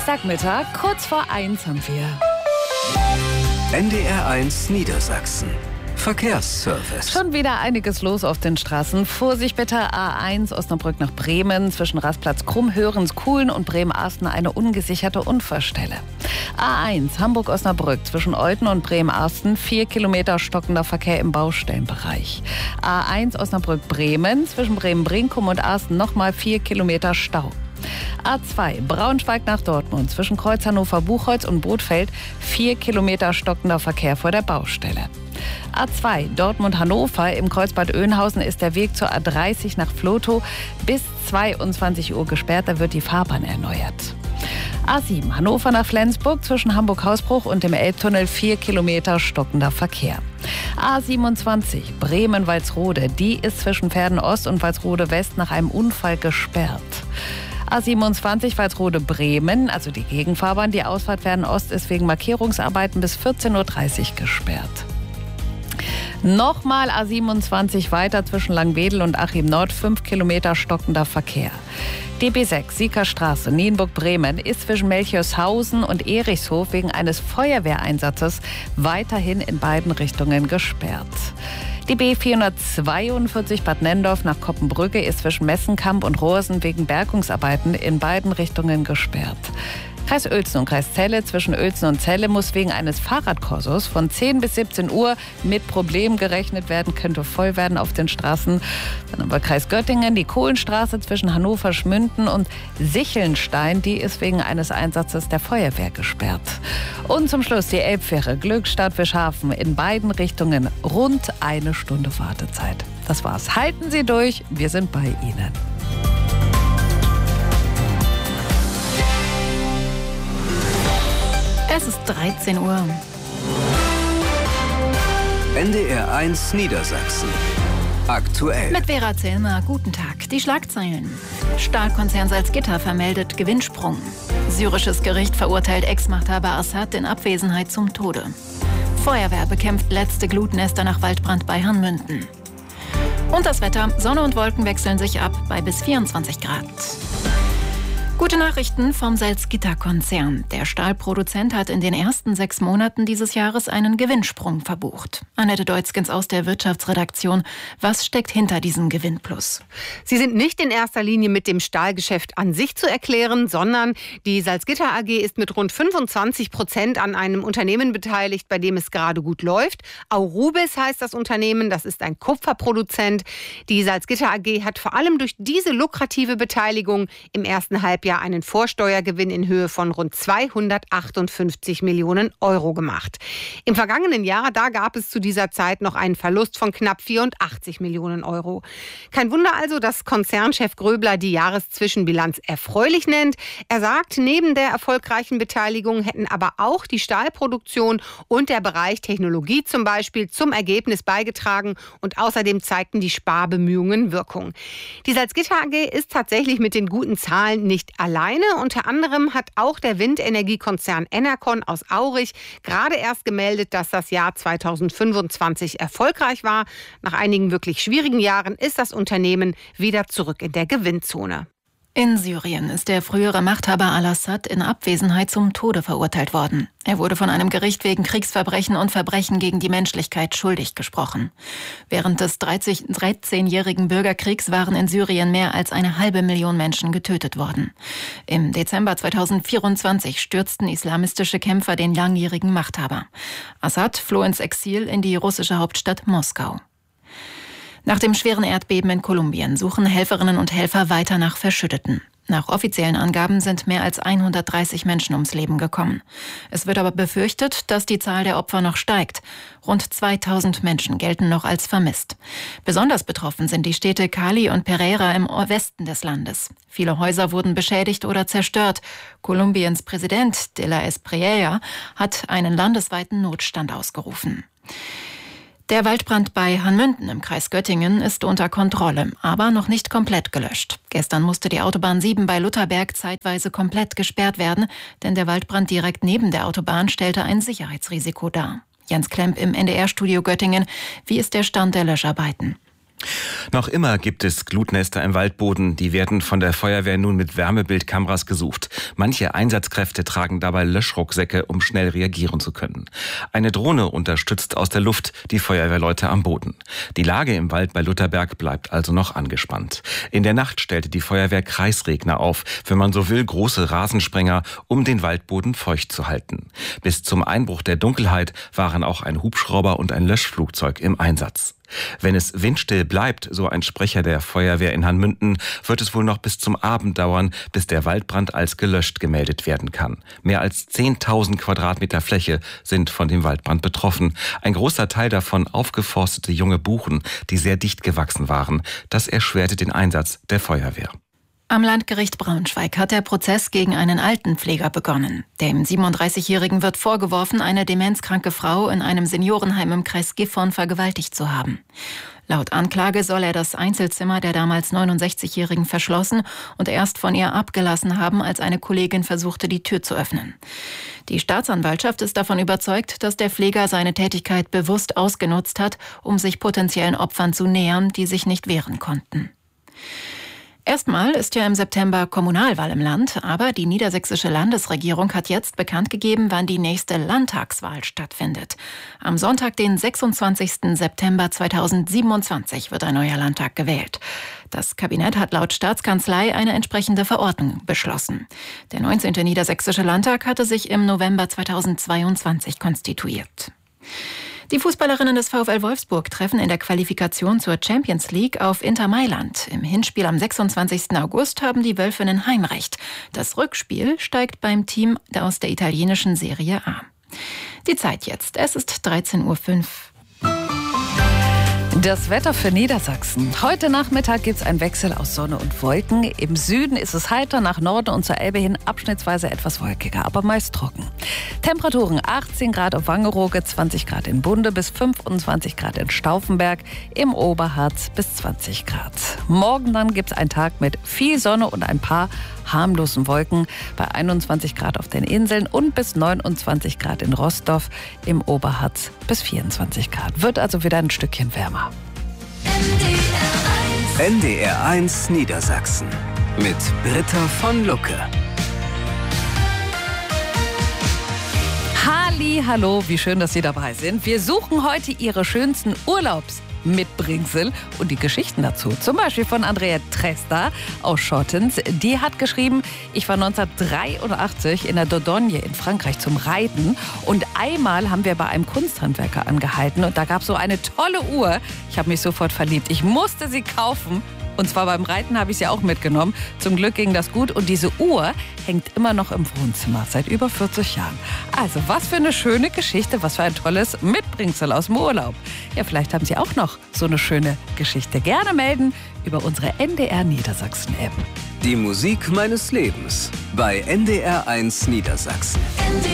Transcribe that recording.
Dienstagmittag, kurz vor 1 haben wir. NDR 1 Niedersachsen. Verkehrsservice. Schon wieder einiges los auf den Straßen. Vorsicht bitte, A1 Osnabrück nach Bremen, zwischen Rastplatz Krumm-Hörens-Kuhlen und Bremen-Asten eine ungesicherte Unfallstelle. A1 Hamburg-Osnabrück, zwischen Olten und Bremen-Asten 4 Kilometer stockender Verkehr im Baustellenbereich. A1 Osnabrück-Bremen, zwischen Bremen-Brinkum und Asten nochmal 4 Kilometer Stau. A2 Braunschweig nach Dortmund, zwischen Kreuz Hannover-Buchholz und Bothfeld 4 Kilometer stockender Verkehr vor der Baustelle. A2 Dortmund-Hannover, im Kreuzbad Oeynhausen ist der Weg zur A30 nach Vlotho bis 22 Uhr gesperrt, da wird die Fahrbahn erneuert. A7 Hannover nach Flensburg, zwischen Hamburg-Hausbruch und dem Elbtunnel 4 Kilometer stockender Verkehr. A27 Bremen-Walsrode, die ist zwischen Verden-Ost und Walsrode-West nach einem Unfall gesperrt. A27 Walsrode-Bremen, also die Gegenfahrbahn, die Ausfahrt Verden-Ost ist wegen Markierungsarbeiten bis 14.30 Uhr gesperrt. Nochmal A27 weiter zwischen Langwedel und Achim Nord, 5 Kilometer stockender Verkehr. DB6 Siegerstraße, Nienburg-Bremen ist zwischen Melchioshausen und Erichshof wegen eines Feuerwehreinsatzes weiterhin in beiden Richtungen gesperrt. Die B442 Bad Nenndorf nach Koppenbrücke ist zwischen Messenkamp und Rohrsen wegen Bergungsarbeiten in beiden Richtungen gesperrt. Kreis Uelzen und Kreis Celle, zwischen Uelzen und Celle muss wegen eines Fahrradkorsos von 10 bis 17 Uhr mit Problemen gerechnet werden, könnte voll werden auf den Straßen. Dann haben wir Kreis Göttingen, die Kohlenstraße zwischen Hannover-Schmünden und Sichelnstein, die ist wegen eines Einsatzes der Feuerwehr gesperrt. Und zum Schluss die Elbfähre Glückstadt-Fischhafen, in beiden Richtungen rund 1 Stunde Wartezeit. Das war's. Halten Sie durch, wir sind bei Ihnen. Es ist 13 Uhr. NDR 1 Niedersachsen. Aktuell. Mit Vera Zellmer, guten Tag. Die Schlagzeilen. Stahlkonzern Salzgitter vermeldet Gewinnsprung. Syrisches Gericht verurteilt Ex-Machthaber Assad in Abwesenheit zum Tode. Feuerwehr bekämpft letzte Glutnester nach Waldbrand bei Hanmünden. Und das Wetter. Sonne und Wolken wechseln sich ab bei bis 24 Grad. Gute Nachrichten vom Salzgitter-Konzern. Der Stahlproduzent hat in den ersten 6 Monaten dieses Jahres einen Gewinnsprung verbucht. Annette Deutzgens aus der Wirtschaftsredaktion. Was steckt hinter diesem Gewinnplus? Sie sind nicht in erster Linie mit dem Stahlgeschäft an sich zu erklären, sondern die Salzgitter AG ist mit rund 25% an einem Unternehmen beteiligt, bei dem es gerade gut läuft. Aurubis heißt das Unternehmen, das ist ein Kupferproduzent. Die Salzgitter AG hat vor allem durch diese lukrative Beteiligung im ersten Halbjahr einen Vorsteuergewinn in Höhe von rund 258 Millionen Euro gemacht. Im vergangenen Jahr, da gab es zu dieser Zeit noch einen Verlust von knapp 84 Millionen Euro. Kein Wunder also, dass Konzernchef Gröbler die Jahreszwischenbilanz erfreulich nennt. Er sagt, neben der erfolgreichen Beteiligung hätten aber auch die Stahlproduktion und der Bereich Technologie zum Beispiel zum Ergebnis beigetragen und außerdem zeigten die Sparbemühungen Wirkung. Die Salzgitter AG ist tatsächlich mit den guten Zahlen nicht alleine. Unter anderem hat auch der Windenergiekonzern Enercon aus Aurich gerade erst gemeldet, dass das Jahr 2025 erfolgreich war. Nach einigen wirklich schwierigen Jahren ist das Unternehmen wieder zurück in der Gewinnzone. In Syrien ist der frühere Machthaber al-Assad in Abwesenheit zum Tode verurteilt worden. Er wurde von einem Gericht wegen Kriegsverbrechen und Verbrechen gegen die Menschlichkeit schuldig gesprochen. Während des 13-jährigen Bürgerkriegs waren in Syrien mehr als 500.000 Menschen getötet worden. Im Dezember 2024 stürzten islamistische Kämpfer den langjährigen Machthaber. Assad floh ins Exil in die russische Hauptstadt Moskau. Nach dem schweren Erdbeben in Kolumbien suchen Helferinnen und Helfer weiter nach Verschütteten. Nach offiziellen Angaben sind mehr als 130 Menschen ums Leben gekommen. Es wird aber befürchtet, dass die Zahl der Opfer noch steigt. Rund 2000 Menschen gelten noch als vermisst. Besonders betroffen sind die Städte Cali und Pereira im Westen des Landes. Viele Häuser wurden beschädigt oder zerstört. Kolumbiens Präsident de la Espriella hat einen landesweiten Notstand ausgerufen. Der Waldbrand bei Hanmünden im Kreis Göttingen ist unter Kontrolle, aber noch nicht komplett gelöscht. Gestern musste die Autobahn 7 bei Lutherberg zeitweise komplett gesperrt werden, denn der Waldbrand direkt neben der Autobahn stellte ein Sicherheitsrisiko dar. Jens Klemp im NDR-Studio Göttingen. Wie ist der Stand der Löscharbeiten? Noch immer gibt es Glutnester im Waldboden. Die werden von der Feuerwehr nun mit Wärmebildkameras gesucht. Manche Einsatzkräfte tragen dabei Löschrucksäcke, um schnell reagieren zu können. Eine Drohne unterstützt aus der Luft die Feuerwehrleute am Boden. Die Lage im Wald bei Lutherberg bleibt also noch angespannt. In der Nacht stellte die Feuerwehr Kreisregner auf, wenn man so will, große Rasensprenger, um den Waldboden feucht zu halten. Bis zum Einbruch der Dunkelheit waren auch ein Hubschrauber und ein Löschflugzeug im Einsatz. Wenn es windstill bleibt, so ein Sprecher der Feuerwehr in Hanmünden, wird es wohl noch bis zum Abend dauern, bis der Waldbrand als gelöscht gemeldet werden kann. Mehr als 10.000 Quadratmeter Fläche sind von dem Waldbrand betroffen. Ein großer Teil davon aufgeforstete junge Buchen, die sehr dicht gewachsen waren. Das erschwerte den Einsatz der Feuerwehr. Am Landgericht Braunschweig hat der Prozess gegen einen Altenpfleger begonnen. Dem 37-Jährigen wird vorgeworfen, eine demenzkranke Frau in einem Seniorenheim im Kreis Gifhorn vergewaltigt zu haben. Laut Anklage soll er das Einzelzimmer der damals 69-Jährigen verschlossen und erst von ihr abgelassen haben, als eine Kollegin versuchte, die Tür zu öffnen. Die Staatsanwaltschaft ist davon überzeugt, dass der Pfleger seine Tätigkeit bewusst ausgenutzt hat, um sich potenziellen Opfern zu nähern, die sich nicht wehren konnten. Erstmal ist ja im September Kommunalwahl im Land, aber die niedersächsische Landesregierung hat jetzt bekannt gegeben, wann die nächste Landtagswahl stattfindet. Am Sonntag, den 26. September 2027, wird ein neuer Landtag gewählt. Das Kabinett hat laut Staatskanzlei eine entsprechende Verordnung beschlossen. Der 19. Niedersächsische Landtag hatte sich im November 2022 konstituiert. Die Fußballerinnen des VfL Wolfsburg treffen in der Qualifikation zur Champions League auf Inter Mailand. Im Hinspiel am 26. August haben die Wölfinnen Heimrecht. Das Rückspiel steigt beim Team aus der italienischen Serie A. Die Zeit jetzt. Es ist 13:05 Uhr. Das Wetter für Niedersachsen. Heute Nachmittag gibt es einen Wechsel aus Sonne und Wolken. Im Süden ist es heiter, nach Norden und zur Elbe hin abschnittsweise etwas wolkiger, aber meist trocken. Temperaturen 18 Grad auf Wangerooge, 20 Grad in Bunde bis 25 Grad in Stauffenberg, im Oberharz bis 20 Grad. Morgen dann gibt es einen Tag mit viel Sonne und ein paar harmlosen Wolken bei 21 Grad auf den Inseln und bis 29 Grad in Rostorf, im Oberharz bis 24 Grad. Wird also wieder ein Stückchen wärmer. NDR 1 Niedersachsen mit Britta von Lucke. Hallo, wie schön, dass Sie dabei sind. Wir suchen heute Ihre schönsten Urlaubsmitbringsel und die Geschichten dazu. Zum Beispiel von Andrea Tresta aus Schottens. Die hat geschrieben, ich war 1983 in der Dordogne in Frankreich zum Reiten und einmal haben wir bei einem Kunsthandwerker angehalten und da gab es so eine tolle Uhr. Ich habe mich sofort verliebt. Ich musste sie kaufen. Und zwar beim Reiten habe ich sie auch mitgenommen. Zum Glück ging das gut. Und diese Uhr hängt immer noch im Wohnzimmer, seit über 40 Jahren. Also, was für eine schöne Geschichte, was für ein tolles Mitbringsel aus dem Urlaub. Ja, vielleicht haben Sie auch noch so eine schöne Geschichte. Gerne melden über unsere NDR Niedersachsen-App. Die Musik meines Lebens bei NDR 1 Niedersachsen.